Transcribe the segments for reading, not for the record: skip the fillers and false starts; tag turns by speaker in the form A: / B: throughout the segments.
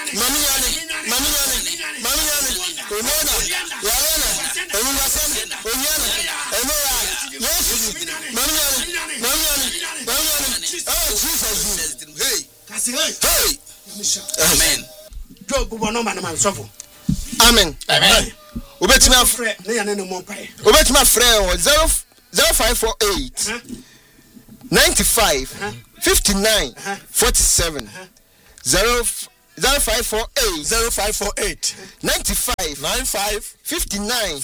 A: Amen.
B: Job no man suffer.
C: Amen.
A: Amen.
C: Obetima frɛ obetima frɛ 0548 95 59 47
D: 0548
C: 95 59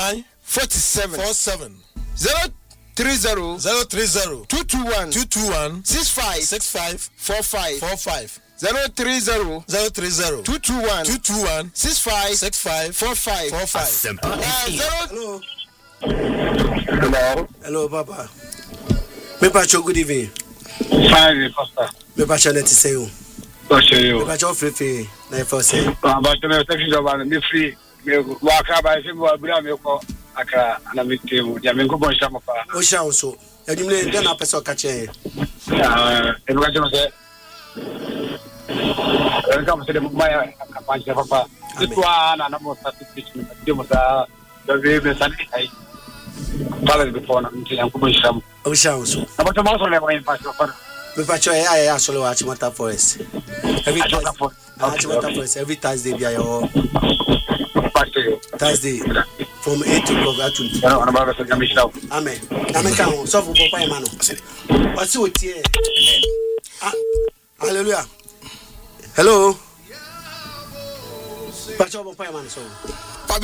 C: 47 030 221 65 45 030 221 65 45
B: Hello, Papa. Me pacho good evening.
E: Fine, Pastor.
B: Me pacho let say you. Me pacho free na for say.
E: But me take you over me free. Me walk by say go bra me ko aka na me temu. Ya me go bon shama pa.
B: O sha so. Edimle den na person ka che.
E: E no gajo say. E ka mo say my kapanje papa. Itwa na mo statistics me temu sa do we be sani ai. Pala before na nti yanko bon shama.
B: O sha so.
E: But mo so le mo in pacho pa.
B: Me pacho ya solo wa Chimota Forest. Every Thursday be your Thursday from 8 to Amen. Amen. Can so for papa man. What's your tear? Hallelujah. Hello. Pacho papa man so.